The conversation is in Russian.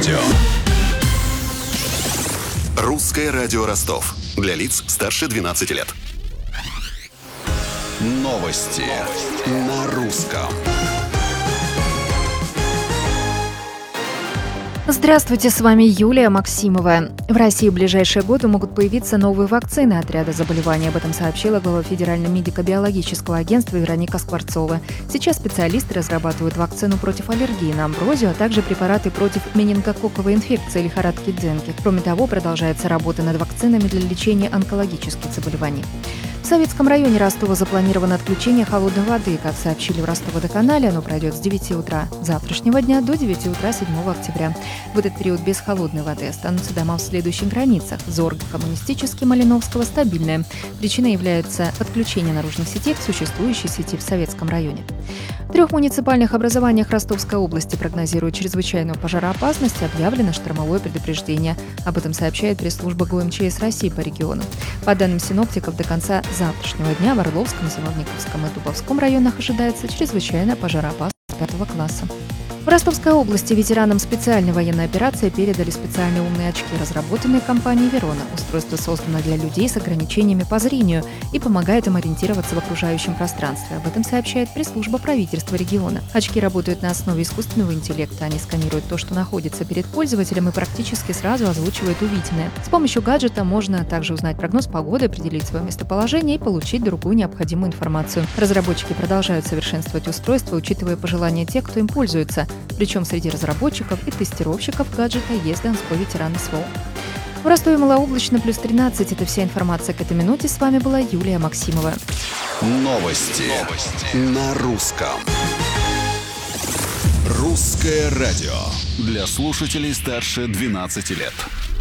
радио. Русское радио Ростов. Для лиц старше 12 лет. Новости на русском. Здравствуйте, с вами Юлия Максимова. В России в ближайшие годы могут появиться новые вакцины от ряда заболеваний. Об этом сообщила глава Федерального медико-биологического агентства Вероника Скворцова. Сейчас специалисты разрабатывают вакцину против аллергии на амброзию, а также препараты против менингококковой инфекции, лихорадки Дзенки. Кроме того, продолжается работа над вакцинами для лечения онкологических заболеваний. В Советском районе Ростова запланировано отключение холодной воды. Как сообщили в Ростово-Водоканале, оно пройдет с 9 утра завтрашнего дня до 9 утра 7 октября. В этот период без холодной воды останутся дома в следующих границах: Зорг, Коммунистический, Малиновского, Стабильная. Причиной является подключение наружных сетей к существующей сети в Советском районе. В 3 муниципальных образованиях Ростовской области прогнозируют чрезвычайную пожароопасность, объявлено штормовое предупреждение. Об этом сообщает пресс-служба ГУМЧС России по региону. По данным синоптиков, до конца завтрашнего дня в Орловском, Зимовниковском и Дубовском районах ожидается чрезвычайная пожароопасность 5 класса. В Ростовской области ветеранам специальной военной операции передали специальные умные очки, разработанные компанией «Верона». Устройство создано для людей с ограничениями по зрению и помогает им ориентироваться в окружающем пространстве. Об этом сообщает пресс-служба правительства региона. Очки работают на основе искусственного интеллекта. Они сканируют то, что находится перед пользователем, и практически сразу озвучивают увиденное. С помощью гаджета можно также узнать прогноз погоды, определить свое местоположение и получить другую необходимую информацию. Разработчики продолжают совершенствовать устройство, учитывая пожелания тех, кто им пользуется. Причем среди разработчиков и тестировщиков гаджета есть донской ветеран СВО. В Ростове малооблачно, плюс 13. Это вся информация к этой минуте. С вами была Юлия Максимова. Новости на русском. Русское радио для слушателей старше 12 лет.